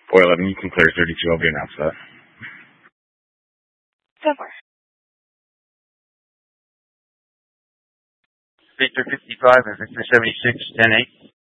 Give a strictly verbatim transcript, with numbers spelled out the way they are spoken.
four eleven, you can clear thirty-two. I'll be announced that. So far. Victor fifty-five and Victor seventy-six, ten eight.